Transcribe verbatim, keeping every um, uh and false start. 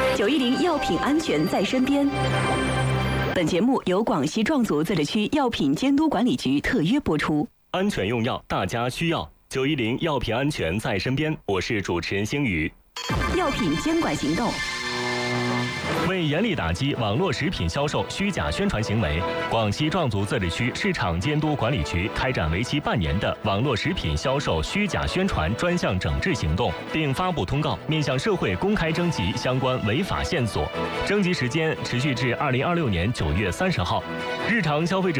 九一零药品安全在身边。本节目由广西壮族自治区药品监督管理局特约播出。 安全用药，大家需要。九一零药品安全在身边，我是主持人星宇。 药品监管行动。 为严厉打击网络食品销售虚假宣传行为，广西壮族自治区市场监督管理局开展为期半年的网络食品销售虚假宣传专项整治行动，并发布通告，面向社会公开征集相关违法线索。征集时间持续至二零二六年九月三十号。日常消费者